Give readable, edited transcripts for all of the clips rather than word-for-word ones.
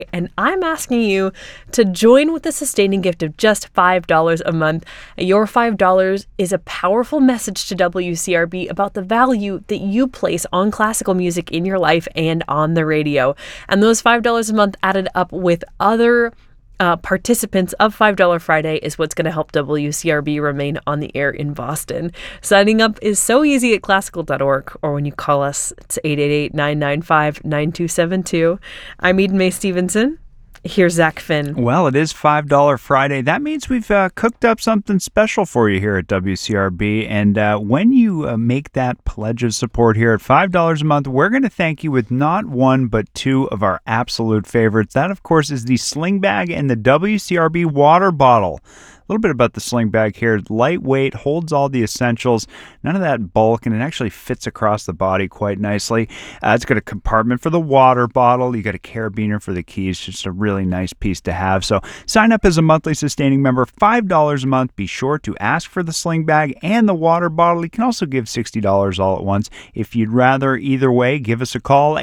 And I'm asking you to join with a sustaining gift of just $5 a month. Your $5 is a powerful message to WCRB about the value that you place on classical music in your life and on the radio. And those $5 a month added up with other participants of $5 Friday is what's going to help WCRB remain on the air in Boston. Signing up is so easy at classical.org, or when you call us, it's 888-995-9272. I'm Eden Mae Stevenson. Here's Zach Finn. Well, it is $5 Friday. That means we've cooked up something special for you here at WCRB. And when you make that pledge of support here at $5 a month, we're going to thank you with not one, but two of our absolute favorites. That, of course, is the Sling Bag and the WCRB water bottle. A little bit about the Sling Bag here. Lightweight, holds all the essentials, none of that bulk, and it actually fits across the body quite nicely. It's got a compartment for the water bottle. You got a carabiner for the keys. Just a really nice piece to have. So sign up as a monthly sustaining member, $5 a month. Be sure to ask for the Sling Bag and the water bottle. You can also give $60 all at once. If you'd rather, either way, give us a call,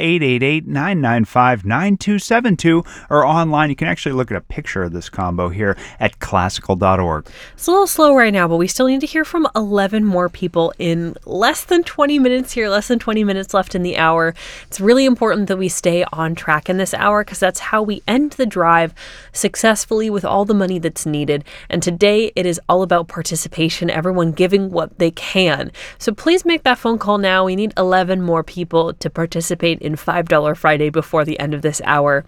888-995-9272, or online. You can actually look at a picture of this combo here at classical.org. It's a little slow right now, but we still need to hear from 11 more people in less than 20 minutes here, less than 20 minutes left in the hour. It's really important that we stay on track in this hour because that's how we end the drive successfully with all the money that's needed. And today it is all about participation, everyone giving what they can. So please make that phone call now. We need 11 more people to participate in $5 Friday before the end of this hour.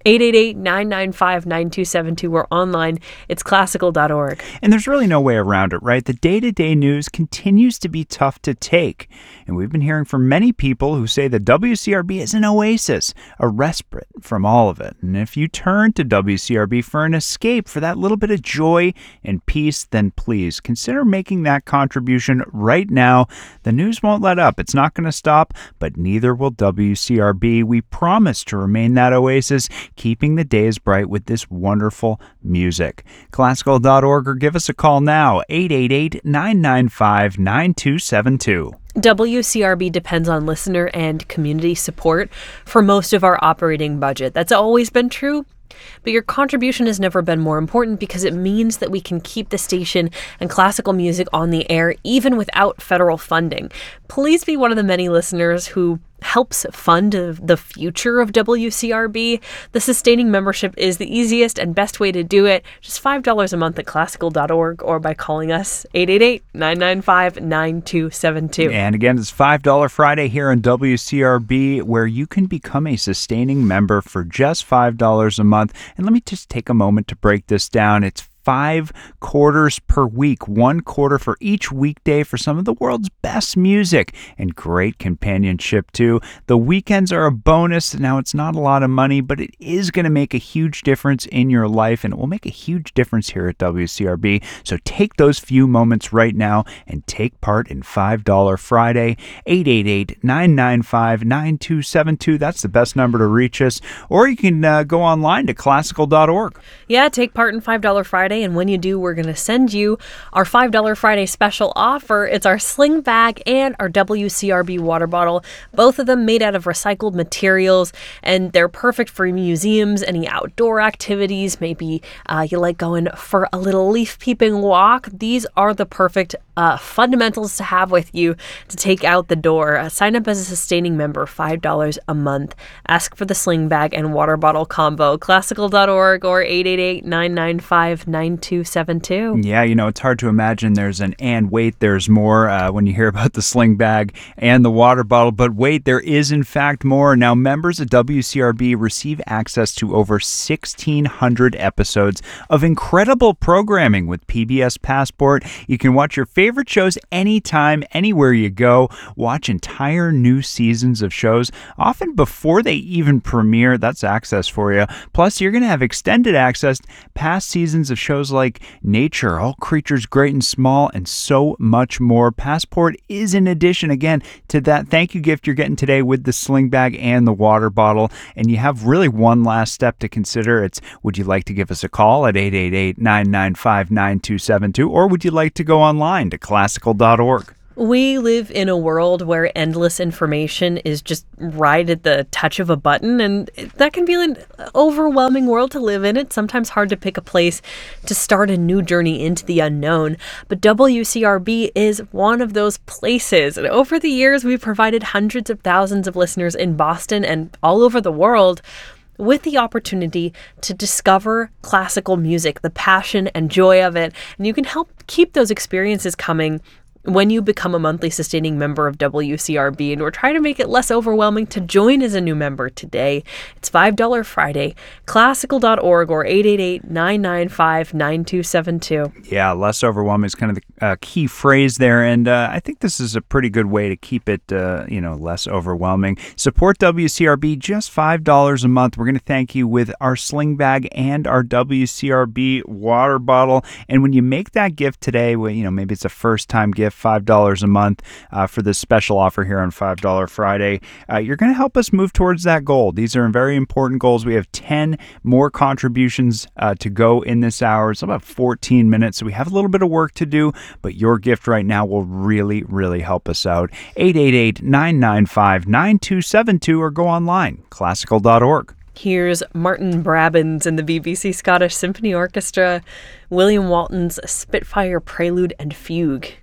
888-995-9272 or online. It's classical.org. And there's really no way around it, right? The day-to-day news continues to be tough to take. And we've been hearing from many people who say that WCRB is an oasis, a respite from all of it. And if you turn to WCRB for an escape, for that little bit of joy and peace, then please consider making that contribution right now. The news won't let up. It's not going to stop, but neither will WCRB. We promise to remain that oasis, keeping the days bright with this wonderful music. Classical.org or give us a call now, 888-995-9272. WCRB depends on listener and community support for most of our operating budget. That's always been true. But your contribution has never been more important because it means that we can keep the station and classical music on the air even without federal funding. Please be one of the many listeners who helps fund the future of WCRB. The sustaining membership is the easiest and best way to do it. Just $5 a month at classical.org or by calling us 888-995-9272. And again, it's $5 Friday here on WCRB, where you can become a sustaining member for just $5 a month. And let me just take a moment to break this down. It's 5 quarters per week, 1 quarter for each weekday for some of the world's best music and great companionship too. The weekends are a bonus. Now, it's not a lot of money, but it is going to make a huge difference in your life, and it will make a huge difference here at WCRB. So take those few moments right now and take part in $5 Friday, 888-995-9272. That's the best number to reach us. Or you can go online to classical.org. Yeah, take part in $5 Friday. And when you do, we're going to send you our $5 Friday special offer. It's our Sling Bag and our WCRB water bottle, both of them made out of recycled materials, and they're perfect for museums, any outdoor activities. Maybe you like going for a little leaf peeping walk. These are the perfect fundamentals to have with you to take out the door. Sign up as a sustaining member, $5 a month. Ask for the Sling Bag and water bottle combo, classical.org or 888-995-9272. Yeah, it's hard to imagine there's an and wait, there's more when you hear about the Sling Bag and the water bottle. But wait, there is in fact more. Now, members of WCRB receive access to over 1,600 episodes of incredible programming with PBS Passport. You can watch your favorite shows anytime, anywhere you go. Watch entire new seasons of shows, often before they even premiere. That's access for you. Plus, you're going to have extended access past seasons of shows like Nature, All Creatures Great and Small, and so much more. Passport is in addition, again, to that thank you gift you're getting today with the Sling Bag and the water bottle. And you have really one last step to consider. It's, would you like to give us a call at 888-995-9272, or would you like to go online to classical.org? We live in a world where endless information is just right at the touch of a button, and that can be an overwhelming world to live in. It's sometimes hard to pick a place to start a new journey into the unknown, but WCRB is one of those places. And over the years, we've provided hundreds of thousands of listeners in Boston and all over the world with the opportunity to discover classical music, the passion and joy of it. And you can help keep those experiences coming when you become a monthly sustaining member of WCRB, and we're trying to make it less overwhelming to join as a new member today. It's $5 Friday, classical.org or 888-995-9272. Yeah, less overwhelming is kind of the key phrase there, and I think this is a pretty good way to keep it, less overwhelming. Support WCRB, just $5 a month. We're going to thank you with our sling bag and our WCRB water bottle, and when you make that gift today, maybe it's a first-time gift, $5 a month for this special offer here on $5 Friday. You're going to help us move towards that goal. These are very important goals. We have 10 more contributions to go in this hour. It's about 14 minutes, so we have a little bit of work to do, but your gift right now will really, really help us out. 888-995-9272 or go online, classical.org. Here's Martin Brabbins and the BBC Scottish Symphony Orchestra, William Walton's Spitfire Prelude and Fugue.